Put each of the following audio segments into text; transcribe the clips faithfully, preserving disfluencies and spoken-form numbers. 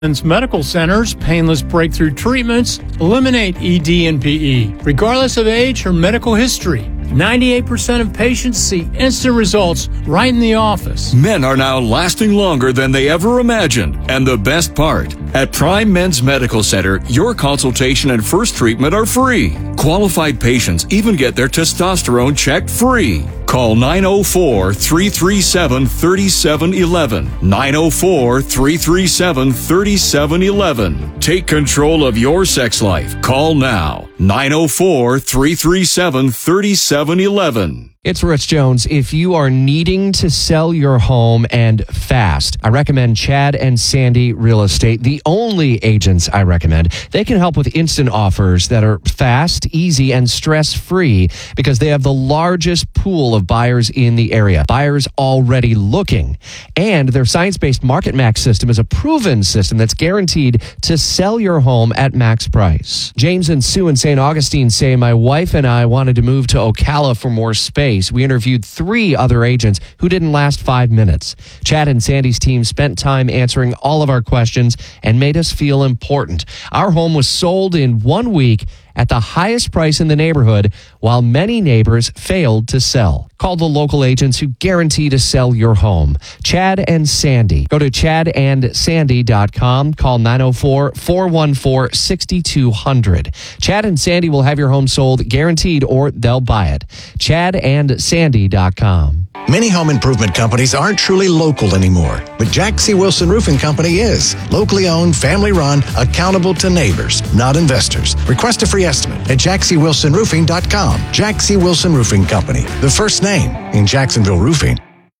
Medical Center's painless breakthrough treatments eliminate E D and P E, regardless of age or medical history. ninety-eight percent of patients see instant results right in the office. Men are now lasting longer than they ever imagined. And the best part, at Prime Men's Medical Center, your consultation and first treatment are free. Qualified patients even get their testosterone checked free. Call nine oh four, three three seven, three seven one one. nine oh four, three three seven, three seven one one. Take control of your sex life. Call now. nine oh four, three three seven, three seven one one. It's Rich Jones. If you are needing to sell your home and fast, I recommend Chad and Sandy Real Estate, the only agents I recommend. They can help with instant offers that are fast, easy, and stress-free because they have the largest pool of buyers in the area. Buyers already looking. And their science-based Market Max system is a proven system that's guaranteed to sell your home at max price. James and Sue in Saint Augustine say, my wife and I wanted to move to Ocala for more space. We interviewed three other agents who didn't last five minutes. Chad and Sandy's team spent time answering all of our questions and made us feel important. Our home was sold in one week at the highest price in the neighborhood, while many neighbors failed to sell. Call the local agents who guarantee to sell your home. Chad and Sandy. Go to chad and sandy dot com. Call nine oh four, four one four, six two zero zero. Chad and Sandy will have your home sold guaranteed or they'll buy it. chad and sandy dot com. Many home improvement companies aren't truly local anymore, but Jack C. Wilson Roofing Company is. Locally owned, family run, accountable to neighbors, not investors. Request a free estimate at jack c wilson roofing dot com. Jack C. Wilson Roofing Company, the first name in Jacksonville roofing.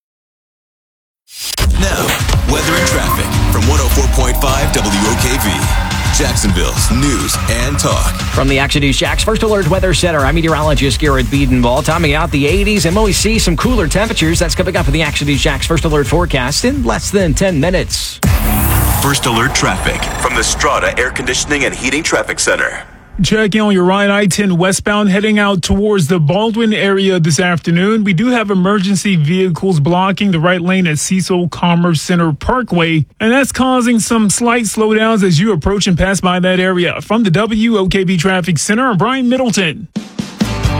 Now, weather and traffic from one oh four point five W O K V. Jacksonville's news and talk. From the Action News Jax First Alert Weather Center, I'm meteorologist Garrett Biedenball. Timing out the eighties, and we see some cooler temperatures. That's coming up in the Action News Jax First Alert forecast in less than ten minutes. First Alert traffic from the Strata Air Conditioning and Heating Traffic Center. Checking on your right, I ten westbound heading out towards the Baldwin area this afternoon. We do have emergency vehicles blocking the right lane at Cecil Commerce Center Parkway, and that's causing some slight slowdowns as you approach and pass by that area. From the W O K V Traffic Center, I'm Brian Middleton.